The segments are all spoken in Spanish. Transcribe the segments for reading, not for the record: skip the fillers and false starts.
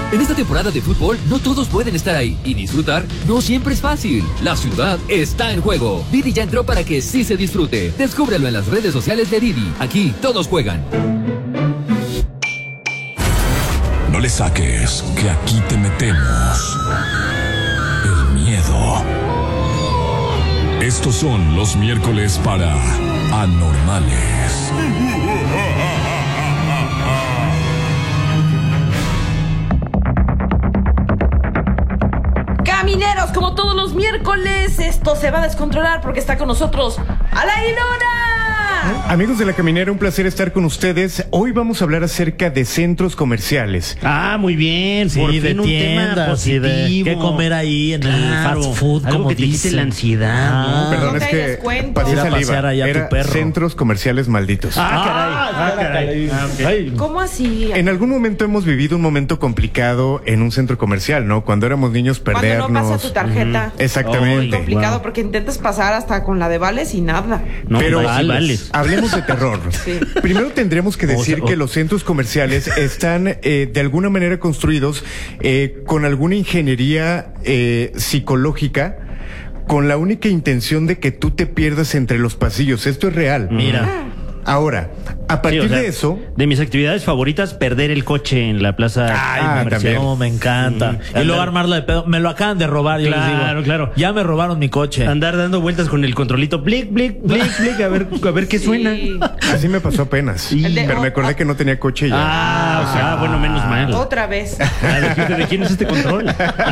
En esta temporada de fútbol, no todos pueden estar ahí y disfrutar no siempre es fácil. La ciudad está en juego. Didi ya entró para que sí se disfrute. Descúbrelo en las redes sociales de Didi. Aquí todos juegan. No le saques, que aquí te metemos el miedo. Estos son los miércoles para Anormales. Camineros, como todos los miércoles, esto se va a descontrolar porque está con nosotros Alain Luna. Amigos de La Caminera, un placer estar con ustedes. Hoy vamos a hablar acerca de centros comerciales. Ah, muy bien. Sí, por de fin un tiendas, tema positivo. de qué comer ahí en el fast food, algo como que te quite dicen. la ansiedad, ¿no? Perdón, no es te que descuento. pasé Ir a saliva. pasear allá a tu Era perro. centros comerciales malditos. caray. Ay, ¿Cómo así? En algún momento hemos vivido un momento complicado en un centro comercial, ¿no? Cuando éramos niños, perdernos. Cuando no pasa tu tarjeta. Exactamente. Complicado porque intentas pasar hasta con la de vales y nada. no, Pero vales. hablemos de terror. Sí. Primero tendremos que decir que los centros comerciales están de alguna manera construidos con alguna ingeniería psicológica, con la única intención de que tú te pierdas entre los pasillos. Esto es real. Mira, Ahora, a partir Sí, o sea, de eso... De mis actividades favoritas, perder el coche en la plaza comercial. también. no, me encanta. Y luego armarla de pedo. Me lo acaban de robar, yo les digo. Claro. Ya me robaron mi coche. Andar dando vueltas con el controlito, blic, blic, blic, blic, a ver qué suena. Sí. Así me pasó apenas. El de- Pero me acordé que no tenía coche y ya. Bueno, menos mal. Otra vez. ¿De quién es este control?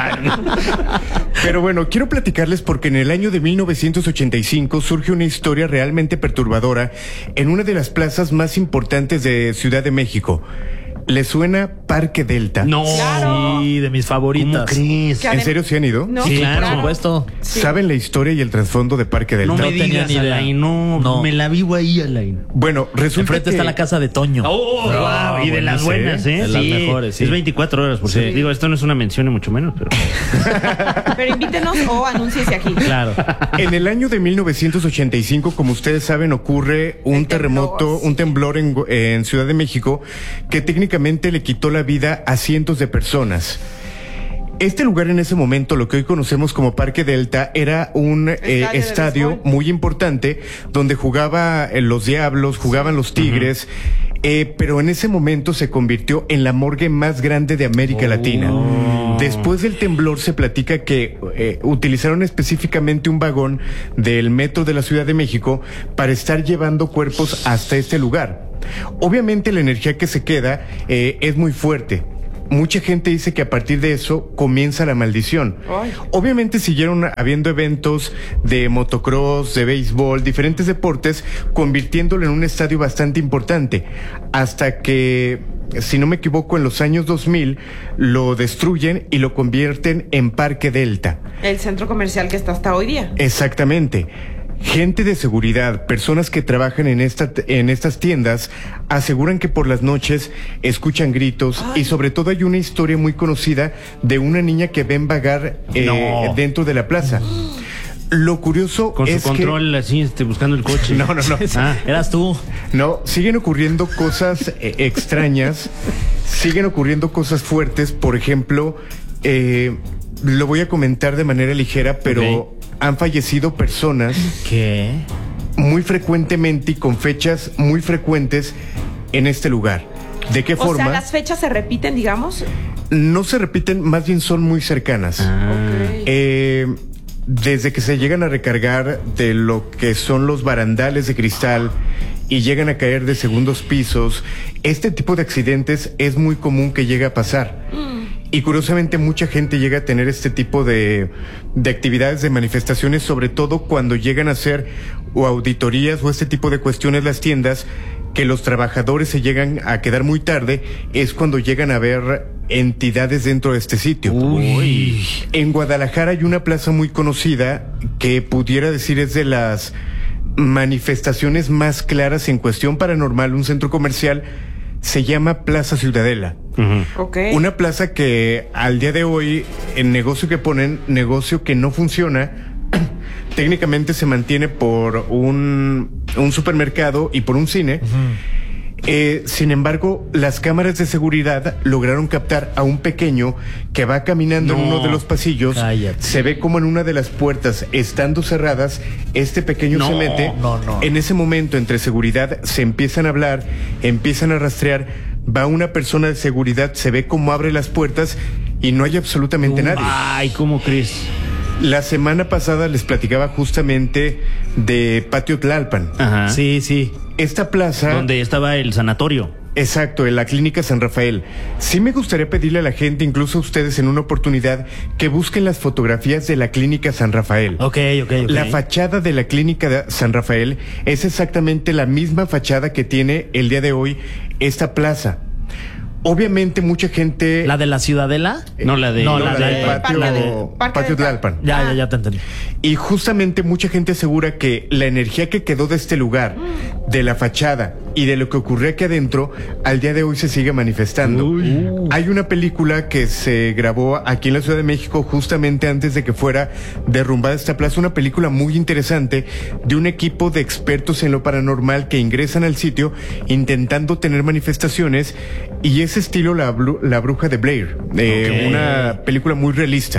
Pero bueno, quiero platicarles porque en el año de 1985 surge una historia realmente perturbadora en una de las plazas más importantes de Ciudad de México. ¿Les suena Parque Delta? No. Claro. Sí, de mis favoritas. ¿Cómo crees? Que ¿En serio se han ido? No, Sí, Claro. por supuesto. Sí. ¿Saben la historia y el trasfondo de Parque Delta? No me No tenía digas, ni idea. Alain, no, me la vivo ahí, Alain. Bueno, resulta Enfrente que... está la casa de Toño. Oh, wow, y de las buenas, buenas, ¿eh? De las mejores, sí. Es 24 horas, por cierto. Digo, esto no es una mención, ni mucho menos, pero... Pero invítenos o anúnciese aquí. Claro. En el año de 1985, como ustedes saben, ocurre un El terremoto, temblor, sí. un temblor en Ciudad de México que técnicamente le quitó la vida a cientos de personas. Este lugar en ese momento, lo que hoy conocemos como Parque Delta, era un estadio béisbol. muy importante donde jugaba los Diablos, jugaban los Tigres, pero en ese momento se convirtió en la morgue más grande de América Latina. Después del temblor se platica que utilizaron específicamente un vagón del metro de la Ciudad de México para estar llevando cuerpos hasta este lugar. Obviamente la energía que se queda es muy fuerte. Mucha gente dice que a partir de eso comienza la maldición. Ay. Obviamente siguieron habiendo eventos de motocross, de béisbol, diferentes deportes, convirtiéndolo en un estadio bastante importante. Hasta que, si no me equivoco, en los años 2000 lo destruyen y lo convierten en Parque Delta. El centro comercial que está hasta hoy día. Exactamente. Gente de seguridad, personas que trabajan en estas tiendas, aseguran que por las noches escuchan gritos. Ay. Y sobre todo hay una historia muy conocida de una niña que ven vagar No. dentro de la plaza. Lo curioso Con su es control, así, buscando el coche. No. Ah, Eras tú. No, siguen ocurriendo cosas extrañas, siguen ocurriendo cosas fuertes. Por ejemplo, lo voy a comentar de manera ligera, pero Ok. han fallecido personas ¿Qué? muy frecuentemente y con fechas muy frecuentes en este lugar. ¿De qué O forma? sea, las fechas se repiten, digamos. No se repiten, más bien son muy cercanas. Ok. Desde que se llegan a recargar de lo que son los barandales de cristal y llegan a caer de segundos pisos, este tipo de accidentes es muy común que llegue a pasar. Y curiosamente mucha gente llega a tener este tipo de actividades, de manifestaciones, sobre todo cuando llegan a hacer o auditorías o este tipo de cuestiones las tiendas, que los trabajadores se llegan a quedar muy tarde, es cuando llegan a ver entidades dentro de este sitio. Uy. En Guadalajara hay una plaza muy conocida que pudiera decir es de las manifestaciones más claras en cuestión paranormal, un centro comercial, se llama Plaza Ciudadela. Ok. Una plaza que al día de hoy, el negocio que ponen, negocio que no funciona, técnicamente se mantiene por un supermercado y por un cine. Sin embargo, las cámaras de seguridad lograron captar a un pequeño que va caminando en uno de los pasillos. Cállate. Se ve como en una de las puertas, estando cerradas, este pequeño se mete. En ese momento, entre seguridad, se empiezan a hablar, empiezan a rastrear. Va una persona de seguridad, se ve cómo abre las puertas y no hay absolutamente nadie. Ay, ¿cómo crees? La semana pasada les platicaba justamente de Patio Tlalpan. Ajá. Sí. Esta plaza... Donde estaba el sanatorio. Exacto, en la Clínica San Rafael. Sí me gustaría pedirle a la gente, incluso a ustedes en una oportunidad, que busquen las fotografías de la Clínica San Rafael. Ok. La fachada de la Clínica de San Rafael es exactamente la misma fachada que tiene el día de hoy esta plaza. Obviamente mucha gente... ¿La de la Ciudadela? No, la de... No, la la de de... Patio Tlalpan. Ya te entendí. Y justamente mucha gente asegura que la energía que quedó de este lugar, de la fachada y de lo que ocurrió aquí adentro, al día de hoy se sigue manifestando. Hay una película que se grabó aquí en la Ciudad de México justamente antes de que fuera derrumbada esta plaza, una película muy interesante de un equipo de expertos en lo paranormal que ingresan al sitio intentando tener manifestaciones, y ese estilo La Bruja de Blair, una película muy realista,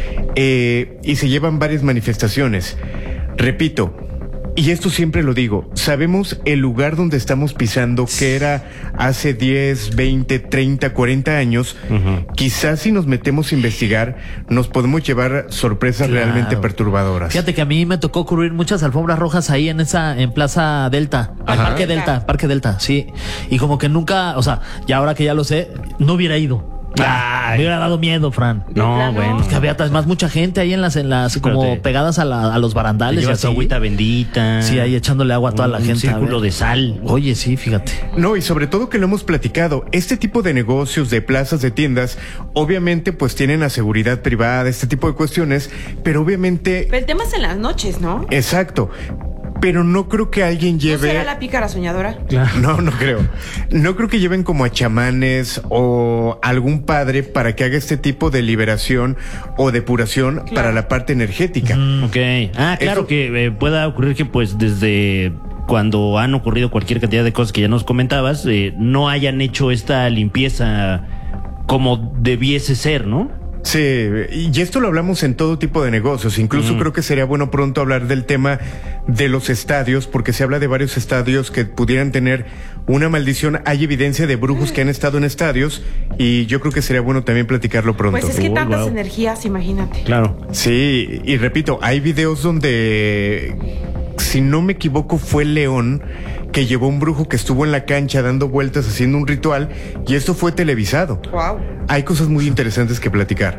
y se llevan varias manifestaciones. Repito, y esto siempre lo digo, sabemos el lugar donde estamos pisando, que era hace 10, 20, 30, 40 años. Quizás si nos metemos a investigar, nos podemos llevar sorpresas realmente perturbadoras. Fíjate que a mí me tocó cubrir muchas alfombras rojas ahí en Plaza Delta, Parque Delta, sí. Y como que nunca, o sea, y ahora que ya lo sé, no hubiera ido. Me hubiera dado miedo, Fran. No, bueno. Es que había además mucha gente ahí en las como pegadas a los barandales. Llevas tu agüita bendita. Sí, ahí echándole agua a toda la gente. Un círculo de sal. Oye, sí, fíjate. No, y sobre todo que lo hemos platicado, este tipo de negocios, de plazas, de tiendas, obviamente pues tienen la seguridad privada, este tipo de cuestiones, pero obviamente... Pero el tema es en las noches, ¿no? Exacto. Pero no creo que alguien lleve... ¿No será la pícara soñadora? No creo. No creo que lleven como a chamanes o algún padre para que haga este tipo de liberación o depuración para la parte energética. Ok. Claro que pueda ocurrir que pues desde cuando han ocurrido cualquier cantidad de cosas que ya nos comentabas, no hayan hecho esta limpieza como debiese ser, ¿no? Sí, y esto lo hablamos en todo tipo de negocios. Incluso creo que sería bueno pronto hablar del tema de los estadios, porque se habla de varios estadios que pudieran tener una maldición. Hay evidencia de brujos que han estado en estadios, y yo creo que sería bueno también platicarlo pronto. Pues es que tantas energías, imagínate. Claro. Sí, y repito, hay videos donde, si no me equivoco, fue León, que llevó un brujo que estuvo en la cancha dando vueltas haciendo un ritual, y esto fue televisado. Wow. Hay cosas muy interesantes que platicar.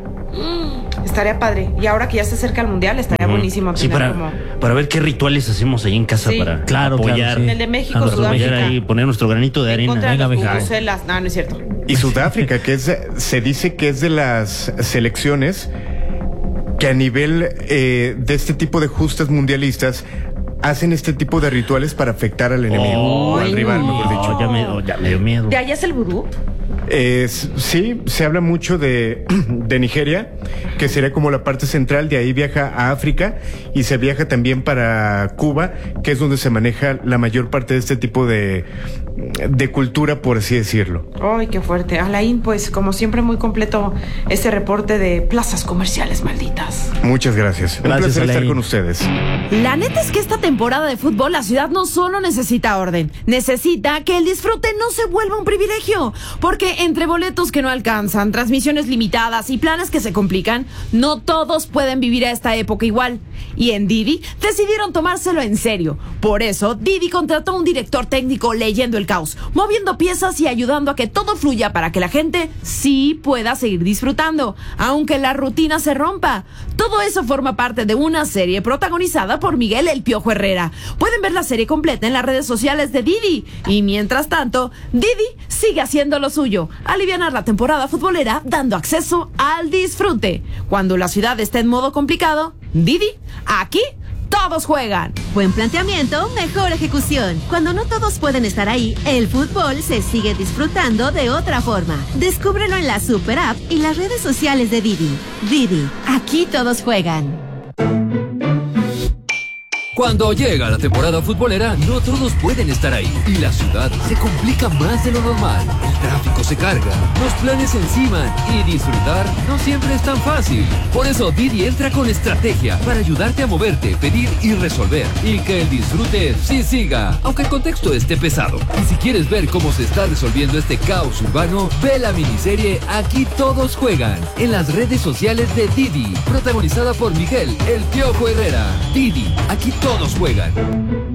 Estaría padre. Y ahora que ya se acerca el mundial, estaría buenísimo. Sí, para ver qué rituales hacemos ahí en casa para apoyar. El de México, para Sudáfrica. ahí, poner nuestro granito de arena. Venga, no es cierto. Y Sudáfrica, que se dice que es de las selecciones que a nivel de este tipo de justas mundialistas hacen este tipo de rituales para afectar al enemigo o al rival, mejor dicho. Ya me dio miedo. ¿De allá es el vudú? Sí, se habla mucho de Nigeria, que sería como la parte central. De ahí viaja a África y se viaja también para Cuba, que es donde se maneja la mayor parte de este tipo de cultura, por así decirlo. Ay, qué fuerte. Alain, pues como siempre muy completo este reporte de plazas comerciales malditas. Muchas gracias. Un placer estar con ustedes. La neta es que esta temporada de fútbol la ciudad no solo necesita orden, necesita que el disfrute no se vuelva un privilegio, porque entre boletos que no alcanzan, transmisiones limitadas y planes que se complican, no todos pueden vivir a esta época igual. Y en Didi decidieron tomárselo en serio. Por eso, Didi contrató a un director técnico leyendo el caos, moviendo piezas y ayudando a que todo fluya para que la gente sí pueda seguir disfrutando, aunque la rutina se rompa. Todo eso forma parte de una serie protagonizada por Miguel El Piojo Herrera. Pueden ver la serie completa en las redes sociales de Didi. Y mientras tanto, Didi sigue haciendo lo suyo, alivianar la temporada futbolera dando acceso al disfrute. Cuando la ciudad está en modo complicado, Didi, aquí todos juegan. Buen planteamiento, mejor ejecución. Cuando no todos pueden estar ahí, el fútbol se sigue disfrutando de otra forma. Descúbrelo en la Super App y las redes sociales de Didi. Didi, aquí todos juegan. Cuando llega la temporada futbolera, no todos pueden estar ahí y la ciudad se complica más de lo normal. El tráfico se carga, los planes se enciman y disfrutar no siempre es tan fácil. Por eso Didi entra con estrategia para ayudarte a moverte, pedir y resolver y que el disfrute sí siga, aunque el contexto esté pesado. Y si quieres ver cómo se está resolviendo este caos urbano, ve la miniserie Aquí Todos Juegan en las redes sociales de Didi, protagonizada por Miguel El Piojo Herrera. Didi, aquí todos juegan.